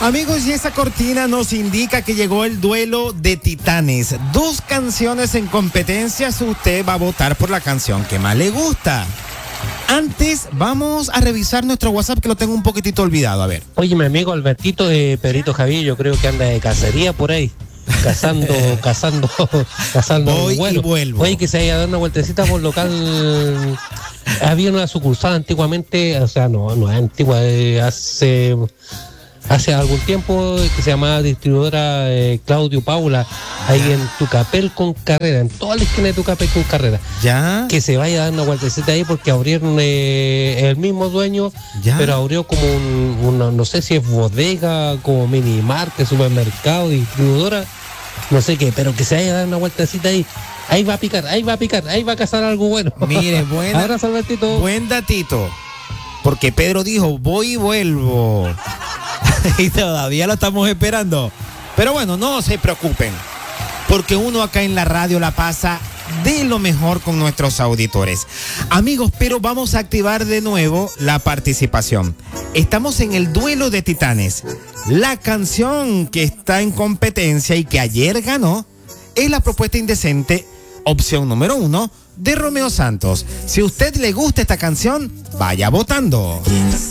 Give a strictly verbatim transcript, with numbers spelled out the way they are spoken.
Amigos, y esa cortina nos indica que llegó el duelo de titanes. Dos canciones en competencia. Usted va a votar por la canción que más le gusta. Antes, vamos a revisar nuestro WhatsApp, que lo tengo un poquitito olvidado. A ver. Oye, mi amigo Albertito de Perito Javier, yo creo que anda de cacería por ahí. Cazando, cazando, cazando. Voy bueno, y vuelvo. Oye, que se haya dado una vueltecita por local. Había una sucursal antiguamente, o sea, no, no es antigua, eh, hace... Hace algún tiempo, que se llamaba distribuidora eh, Claudio Paula, ahí en Tucapel con Carrera, en toda la esquina de Tucapel con Carrera. Ya. Que se vaya dando una vueltecita ahí porque abrieron eh, el mismo dueño, ya. Pero abrió como un, una, no sé si es bodega, como mini market, supermercado, distribuidora, no sé qué, pero que se vaya dando una vueltecita ahí. Ahí va a picar, ahí va a picar, ahí va a cazar algo bueno. Mire, buena, Abrazo, Albertito. Buen datito. Porque Pedro dijo, voy y vuelvo. Y todavía lo estamos esperando. Pero bueno, no se preocupen, porque uno acá en la radio la pasa de lo mejor con nuestros auditores. Amigos, pero vamos a activar de nuevo la participación. Estamos en el duelo de titanes. La canción que está en competencia y que ayer ganó es La Propuesta Indecente, opción número uno, de Romeo Santos. Si a usted le gusta esta canción, vaya votando.